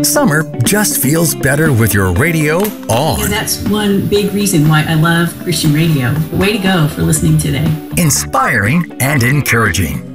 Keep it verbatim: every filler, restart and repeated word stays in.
Summer just feels better with your radio on. And that's one big reason why I love Christian radio. Way to go for listening today. Inspiring and encouraging.